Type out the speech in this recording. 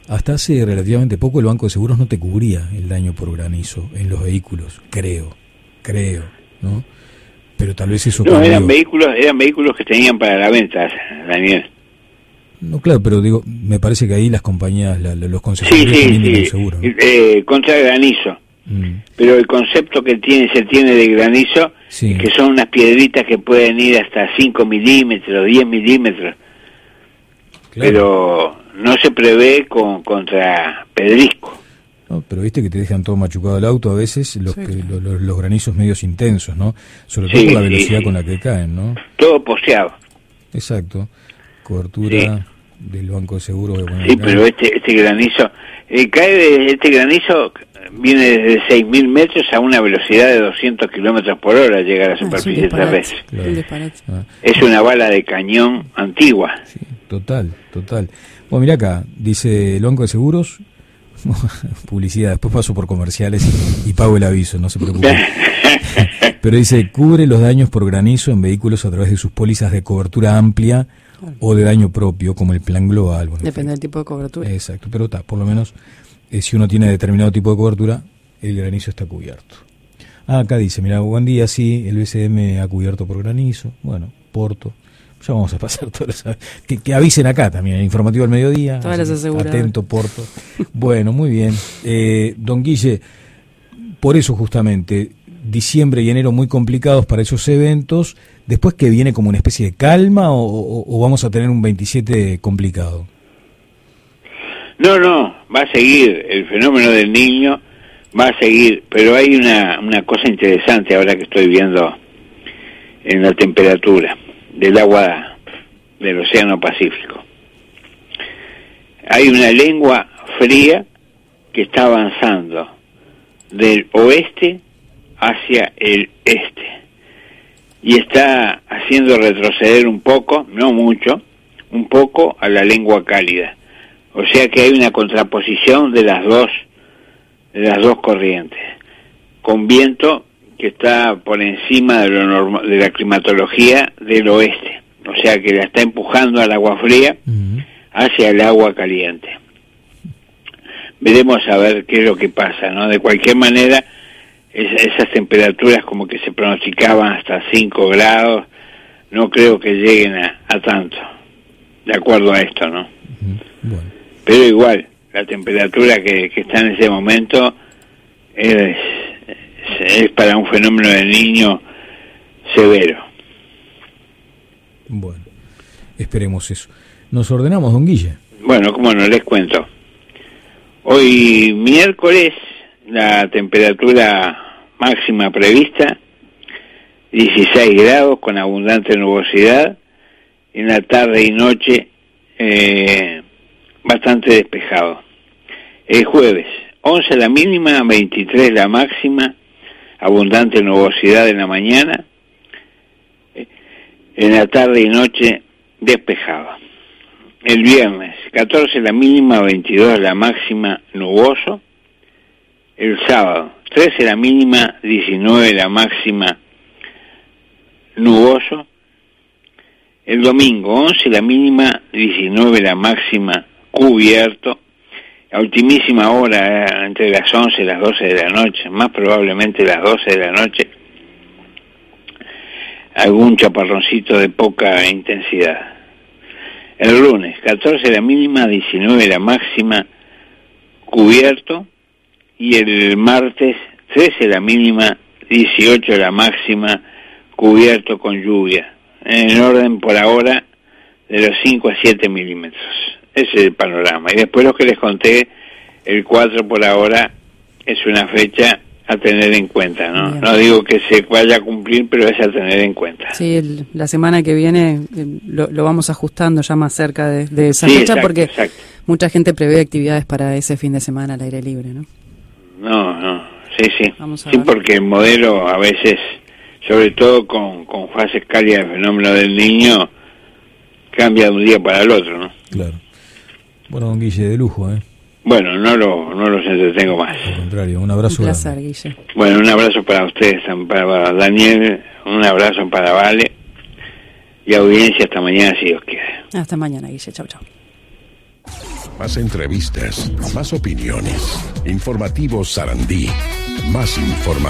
Hasta hace relativamente poco el Banco de Seguros no te cubría el daño por granizo en los vehículos, creo, ¿no? Pero tal vez eso cambió. Eran vehículos que tenían para la venta, Daniel. No, claro, pero digo, me parece que ahí las compañías, los concesionarios también tienen seguro, ¿no? Contra el granizo. Pero el concepto que se tiene de granizo, es que son unas piedritas que pueden ir hasta 5 milímetros, 10 milímetros. Claro. Pero no se prevé contra pedrisco. No, pero viste que te dejan todo machucado el auto a veces, los granizos medios intensos, ¿no? Sobre todo por la velocidad con la que caen, ¿no? Todo poseado. Exacto. Cobertura del Banco de Seguros. Pero este granizo, este granizo viene desde 6.000 metros a una velocidad de 200 kilómetros por hora, llega a la superficie terrestre. Claro. Es una bala de cañón antigua. Sí, total. Bueno, mira acá, dice el Banco de Seguros, publicidad, después paso por comerciales y pago el aviso, no se preocupe. Pero dice, cubre los daños por granizo en vehículos a través de sus pólizas de cobertura amplia o de daño propio, como el plan global. Bueno, depende del tipo de cobertura. Exacto, pero por lo menos si uno tiene determinado tipo de cobertura, el granizo está cubierto. Acá dice, mira, buen día, sí, el BCM ha cubierto por granizo, bueno, Porto. Ya vamos a pasar todas las... Que avisen acá también, el informativo al mediodía. Todas las aseguradoras. Atento, Porto. Bueno, muy bien. Don Guille, por eso justamente, diciembre y enero muy complicados para esos eventos, después que viene como una especie de calma o vamos a tener un 27 complicado. No, va a seguir, el fenómeno del Niño va a seguir, pero hay una cosa interesante ahora que estoy viendo en la temperatura del agua del Océano Pacífico. Hay una lengua fría que está avanzando del oeste hacia el este y está haciendo retroceder un poco, no mucho, un poco a la lengua cálida. O sea que hay una contraposición de las dos corrientes, con viento que está por encima de de la climatología del oeste, o sea que la está empujando al agua fría hacia el agua caliente. Veremos a ver qué es lo que pasa, ¿no? De cualquier manera, esas temperaturas como que se pronosticaban hasta 5 grados, no creo que lleguen a tanto, de acuerdo a esto, ¿no? Bueno. Pero igual, la temperatura que está en ese momento es para un fenómeno del Niño severo. Bueno, esperemos eso. Nos ordenamos, don Guille. Bueno, como no, les cuento. Hoy miércoles, la temperatura máxima prevista, 16 grados con abundante nubosidad. En la tarde y noche, bastante despejado. El jueves, 11 la mínima, 23 la máxima, abundante nubosidad en la mañana, en la tarde y noche despejado. El viernes, 14 la mínima, 22 la máxima, nuboso. El sábado, 13 la mínima, 19 la máxima, nuboso. El domingo, 11 la mínima, 19 la máxima, cubierto. A ultimísima hora, entre las 11 y las 12 de la noche, más probablemente las 12 de la noche, algún chaparroncito de poca intensidad. El lunes, 14 la mínima, 19 la máxima, cubierto. Y el martes, 13 la mínima, 18 la máxima, cubierto con lluvia. En orden por ahora de los 5 a 7 milímetros. Ese es el panorama. Y después lo que les conté, el 4 por ahora es una fecha a tener en cuenta, ¿no? Bien. No digo que se vaya a cumplir, pero es a tener en cuenta. Sí, la semana que viene lo vamos ajustando ya más cerca de esa fecha, exacto, porque exacto. Mucha gente prevé actividades para ese fin de semana al aire libre, ¿no? No, sí. Vamos a sí, ver. porque el modelo a veces, sobre todo con fases cálidas del fenómeno del Niño, cambia de un día para el otro, ¿no? Claro. Bueno, don Guille, de lujo, ¿eh? Bueno, no los entretengo más. Al contrario, un abrazo. Un placer, Guille. Bueno, un abrazo para ustedes, para Daniel, un abrazo para Vale y audiencia hasta mañana si Dios quiere. Hasta mañana, Guille. Chau. más entrevistas, más opiniones. Informativo Sarandí, más información.